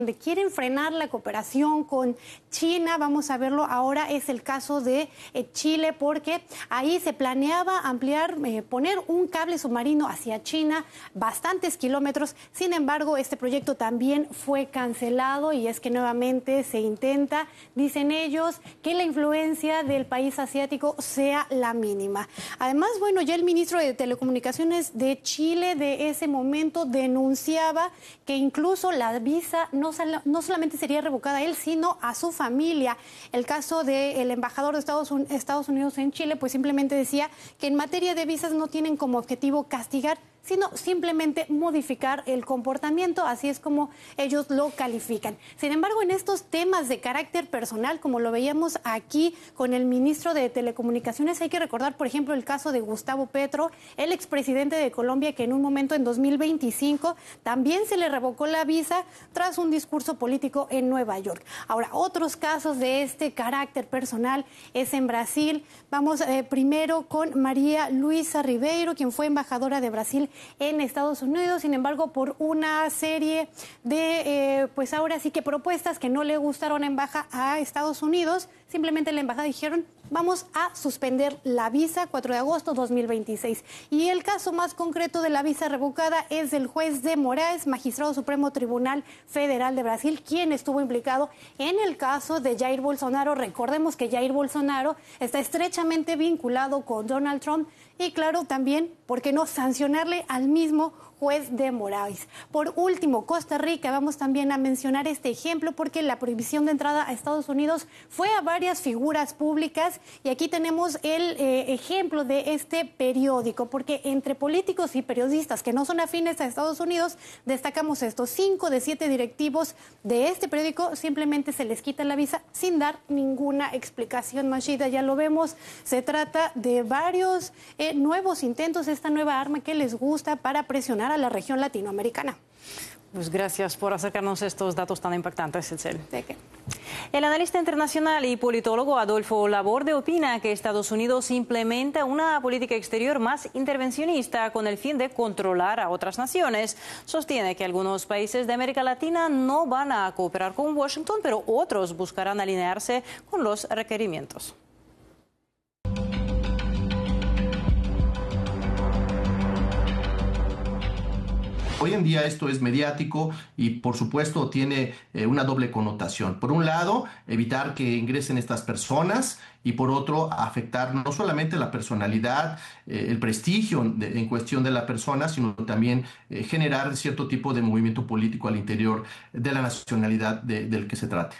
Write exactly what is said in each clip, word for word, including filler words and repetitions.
donde quieren frenar la cooperación con China. Vamos a verlo ahora, es el caso de eh, Chile, porque ahí se planeaba ampliar, eh, poner un cable submarino hacia China, bastantes kilómetros. Sin embargo, este proyecto también fue cancelado y es que nuevamente se intenta, dicen ellos, que la influencia del país asiático sea la mínima. Además, bueno, ya el ministro de Telecomunicaciones de Chile de ese momento denunciaba que incluso la visa no no solamente sería revocada a él, sino a su familia. El caso del embajador de Estados, Estados Unidos en Chile, pues simplemente decía que en materia de visas no tienen como objetivo castigar, sino simplemente modificar el comportamiento, así es como ellos lo califican. Sin embargo, en estos temas de carácter personal, como lo veíamos aquí con el ministro de Telecomunicaciones, hay que recordar, por ejemplo, el caso de Gustavo Petro, el expresidente de Colombia, que en un momento en dos mil veinticinco también se le revocó la visa tras un discurso político en Nueva York. Ahora, otros casos de este carácter personal es en Brasil. Vamos eh, primero con María Luisa Ribeiro, quien fue embajadora de Brasil en Estados Unidos. Sin embargo, por una serie de, eh, pues ahora sí que propuestas que no le gustaron a, embaja, a Estados Unidos, simplemente la embajada dijeron, vamos a suspender la visa, cuatro de agosto de dos mil veintiséis. Y el caso más concreto de la visa revocada es del juez de Moraes, magistrado Supremo Tribunal Federal de Brasil, quien estuvo implicado en el caso de Jair Bolsonaro. Recordemos que Jair Bolsonaro está estrechamente vinculado con Donald Trump y claro, también, ¿por qué no sancionarle al mismo juez de Moraes? Por último, Costa Rica, vamos también a mencionar este ejemplo porque la prohibición de entrada a Estados Unidos fue a varias figuras públicas y aquí tenemos el eh, ejemplo de este periódico, porque entre políticos y periodistas que no son afines a Estados Unidos, destacamos estos cinco de siete directivos de este periódico simplemente se les quita la visa sin dar ninguna explicación. Mashida, ya lo vemos, se trata de varios eh, nuevos intentos, esta nueva arma que les gusta para presionar a la región latinoamericana. Pues gracias por acercarnos estos datos tan impactantes, Itzel. ¿De qué? El analista internacional y politólogo Adolfo Laborde opina que Estados Unidos implementa una política exterior más intervencionista con el fin de controlar a otras naciones. Sostiene que algunos países de América Latina no van a cooperar con Washington, pero otros buscarán alinearse con los requerimientos. Hoy en día esto es mediático y por supuesto tiene eh, una doble connotación. Por un lado, evitar que ingresen estas personas y por otro, afectar no solamente la personalidad, eh, el prestigio de, en cuestión de la persona, sino también eh, generar cierto tipo de movimiento político al interior de la nacionalidad de, del que se trate.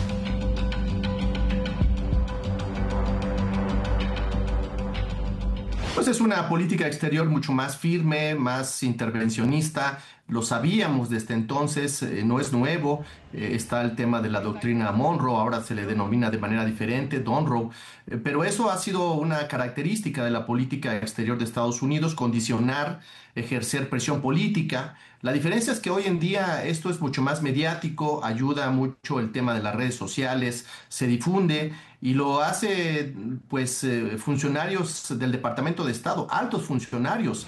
Pues es una política exterior mucho más firme, más intervencionista. Lo sabíamos desde entonces, eh, no es nuevo. Eh, está el tema de la doctrina Monroe, ahora se le denomina de manera diferente, Donroe. Eh, pero eso ha sido una característica de la política exterior de Estados Unidos, condicionar, ejercer presión política. La diferencia es que hoy en día esto es mucho más mediático, ayuda mucho el tema de las redes sociales, se difunde y lo hace pues eh, funcionarios del Departamento de Estado, altos funcionarios.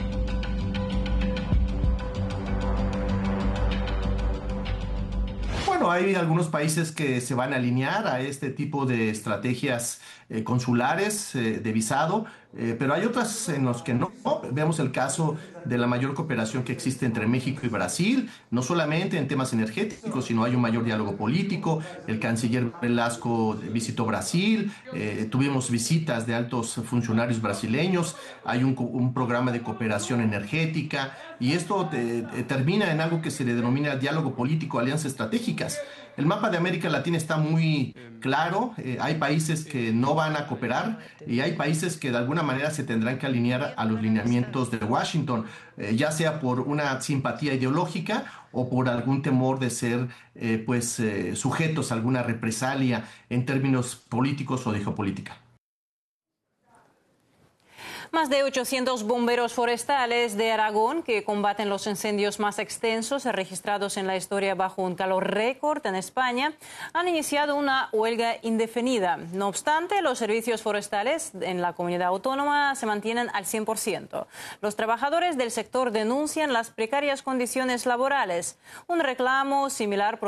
Bueno, hay algunos países que se van a alinear a este tipo de estrategias eh, consulares eh, de visado, eh, pero hay otras en los que no. Vemos el caso de la mayor cooperación que existe entre México y Brasil, no solamente en temas energéticos, sino hay un mayor diálogo político. El canciller Velasco visitó Brasil, eh, tuvimos visitas de altos funcionarios brasileños, hay un, un programa de cooperación energética y esto eh, termina en algo que se le denomina diálogo político, alianzas estratégicas. El mapa de América Latina está muy claro, eh, hay países que no van a cooperar y hay países que de alguna manera se tendrán que alinear a los lineamientos de Washington, eh, ya sea por una simpatía ideológica o por algún temor de ser eh, pues, eh, sujetos a alguna represalia en términos políticos o de geopolítica. Más de ochocientos bomberos forestales de Aragón, que combaten los incendios más extensos registrados en la historia bajo un calor récord en España, han iniciado una huelga indefinida. No obstante, los servicios forestales en la comunidad autónoma se mantienen al cien por ciento. Los trabajadores del sector denuncian las precarias condiciones laborales. Un reclamo similar